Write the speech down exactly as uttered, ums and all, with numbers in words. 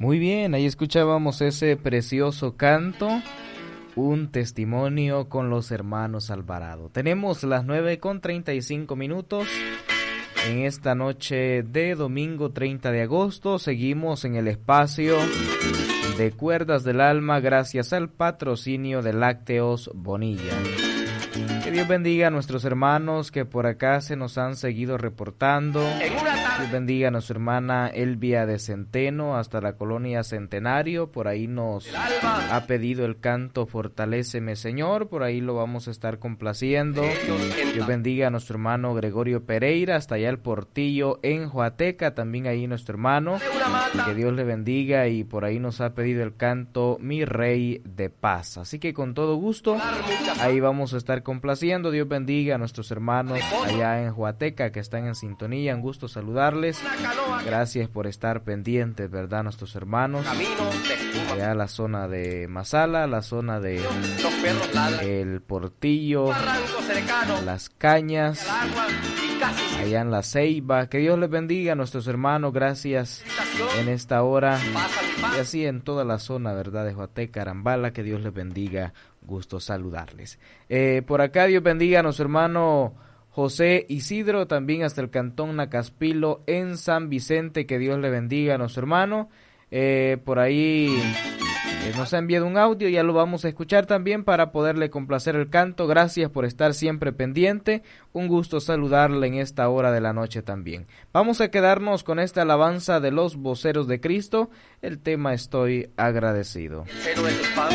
Muy bien, ahí escuchábamos ese precioso canto, un testimonio con los hermanos Alvarado. Tenemos las nueve con treinta y cinco minutos en esta noche de domingo treinta de agosto. Seguimos en el espacio de Cuerdas del Alma gracias al patrocinio de Lácteos Bonilla. Que Dios bendiga a nuestros hermanos que por acá se nos han seguido reportando. Dios bendiga a nuestra hermana Elvia de Centeno hasta la colonia Centenario. Por ahí nos ha pedido el canto Fortaléceme Señor. Por ahí lo vamos a estar complaciendo. Dios bendiga a nuestro hermano Gregorio Pereira hasta allá el Portillo en Joateca. También ahí nuestro hermano. Que Dios le bendiga y por ahí nos ha pedido el canto Mi Rey de Paz. Así que con todo gusto ahí vamos a estar complaciendo. Dios bendiga a nuestros hermanos allá en Joateca que están en sintonía. Un gusto saludarles. Gracias por estar pendientes, ¿verdad? Nuestros hermanos allá en la zona de Masala, la zona de El Portillo, Las Cañas, allá en La Ceiba. Que Dios les bendiga a nuestros hermanos. Gracias en esta hora y así en toda la zona, ¿verdad? De Joateca, Arambala. Que Dios les bendiga. Gusto saludarles. Eh, por acá Dios bendiga a nuestro hermano José Isidro, también hasta el cantón Nacaspilo en San Vicente. Que Dios le bendiga a nuestro hermano. Eh, por ahí eh, nos ha enviado un audio, ya lo vamos a escuchar también para poderle complacer el canto. Gracias por estar siempre pendiente. Un gusto saludarle en esta hora de la noche también. Vamos a quedarnos con esta alabanza de los voceros de Cristo. El tema Estoy agradecido.